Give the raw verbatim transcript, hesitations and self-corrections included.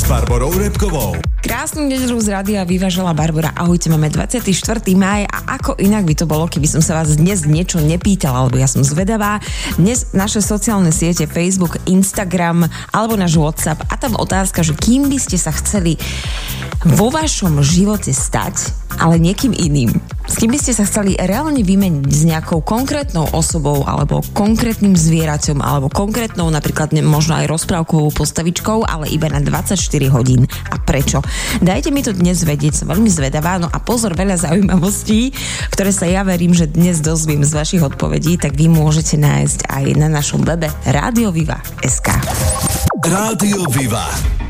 s Barborou Repkovou. Krásnu nedeľu z rádia vyvážala Barbora. Ahojte, máme dvadsiateho štvrtého mája a ako inak by to bolo, keby som sa vás dnes niečo nepýtala, lebo ja som zvedavá. Dnes naše sociálne siete Facebook, Instagram alebo náš WhatsApp a tam otázka, že kým by ste sa chceli vo vašom živote stať, ale niekým iným. S kým by ste sa chceli reálne vymeniť s nejakou konkrétnou osobou alebo konkrétnym zvieraťom alebo konkrétnou napríklad možno aj rozprávkovou postavičkou, ale iba na dvadsaťštyri hodín. A prečo? Dajte mi to dnes vedieť, som veľmi zvedavá. No a pozor, veľa zaujímavostí, ktoré sa ja verím, že dnes dozviem z vašich odpovedí, tak vy môžete nájsť aj na našom webe rádio viva bodka es ká. Rádio Viva.